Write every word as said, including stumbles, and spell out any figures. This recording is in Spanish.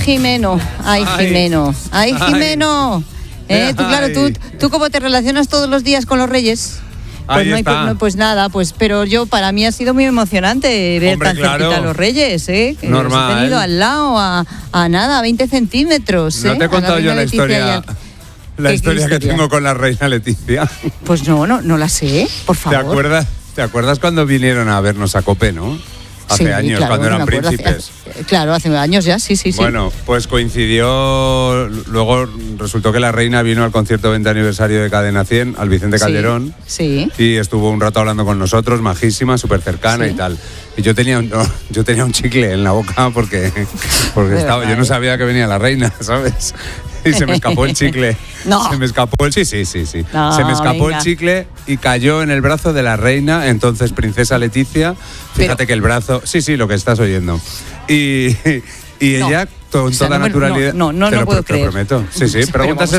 Jimeno, ay, Ay. Jimeno, ay, Ay. Jimeno. ¿Eh? Tú, claro, tú, tú cómo te relacionas todos los días con los Reyes. Pues, Ahí no hay, está. pues, pues nada, pues pero yo para mí ha sido muy emocionante ver Hombre, tan claro. cerquita a los Reyes, ¿eh? Que Normal. los he tenido al lado a, a nada, a veinte centímetros. No ¿eh? te he A contado yo reina la Leticia y historia, al- la ¿Qué- historia qué que historia? tengo con la reina Leticia. Pues no, no, no la sé, por ¿Te favor. acuerdas? ¿Te acuerdas cuando vinieron a vernos a Cope, no? Hace Sí, años, claro, cuando me eran acuerdo, hace- príncipes. hace- claro, hace años ya, sí, sí, sí. Bueno, pues coincidió, luego resultó que la reina vino al concierto veinte aniversario de Cadena cien, al Vicente Sí, Calderón, Sí. y estuvo un rato hablando con nosotros, majísima, súper cercana Sí. y tal. Y yo tenía, un, no, yo tenía un chicle en la boca porque, porque De estaba, verdad, yo no ¿eh? sabía que venía la reina, ¿sabes? Y se me escapó el chicle. No. Se me escapó el sí, sí, sí, sí. No, se me escapó venga. el chicle y cayó en el brazo de la reina, entonces princesa Leticia. Fíjate Pero- que el brazo, sí, sí, lo que estás oyendo. Y, y No. ella, con O sea, toda no me- naturalidad. no, no, no, te no lo, puedo te lo creer. prometo. Sí, sí, Pero pregúntaselo